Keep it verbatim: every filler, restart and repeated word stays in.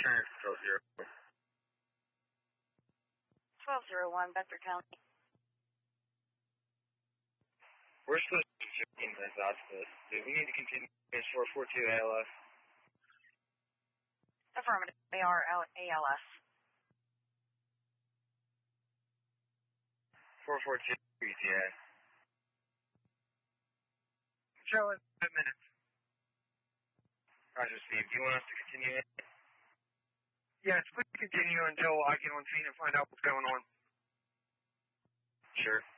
Turner, twelve zero. twelve zero one, Bedford County. We're supposed to be checking this hospital. Do we need to continue this four four two A L S? Affirmative. A R A L S. four four two E T A. Show in five minutes. Roger, Steve. Do you want us to continue it? Yes, please continue until I get on scene and find out what's going on. Sure.